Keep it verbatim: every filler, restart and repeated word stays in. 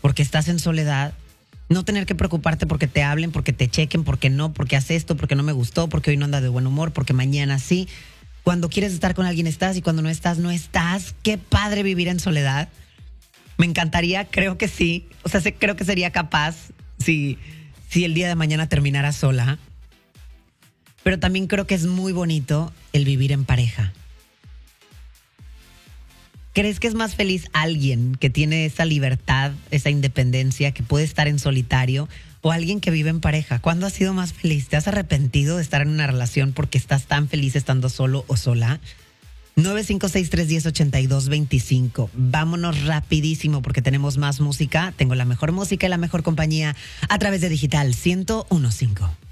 porque estás en soledad. No tener que preocuparte porque te hablen, porque te chequen, porque no, porque haces esto, porque no me gustó, porque hoy no anda de buen humor, porque mañana sí. Cuando quieres estar con alguien estás y cuando no estás, no estás. Qué padre vivir en soledad. Me encantaría, creo que sí. O sea, creo que sería capaz si, si el día de mañana terminara sola. Pero también creo que es muy bonito el vivir en pareja. ¿Crees que es más feliz alguien que tiene esa libertad, esa independencia, que puede estar en solitario, o alguien que vive en pareja? ¿Cuándo has sido más feliz? ¿Te has arrepentido de estar en una relación porque estás tan feliz estando solo o sola? nueve cinco seis tres uno cero ocho dos dos cinco. Vámonos rapidísimo porque tenemos más música. Tengo la mejor música y la mejor compañía a través de Digital ciento uno punto cinco.